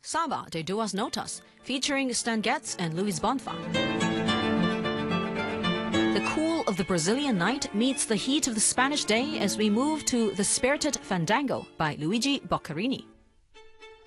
Saba de Duas Notas, featuring Stan Getz and Luis Bonfa. The cool of the Brazilian night meets the heat of the Spanish day as we move to The Spirited Fandango by Luigi Boccherini.